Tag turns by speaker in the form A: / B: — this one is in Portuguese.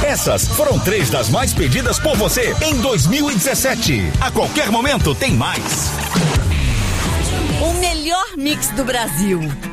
A: Essas foram 3 das mais pedidas por você em 2017. A qualquer momento tem mais.
B: O melhor mix do Brasil.